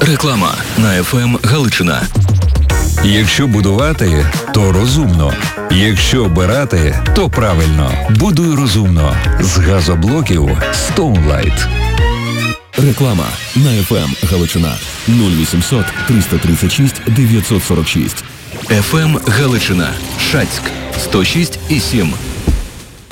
Реклама на ФМ Галичина. Якщо будувати, то розумно. Якщо обирати, то правильно. Будуй розумно. З газоблоків Stoneline. Реклама на ФМ Галичина. 0800 336 946. ФМ Галичина. Шацьк. 106,7.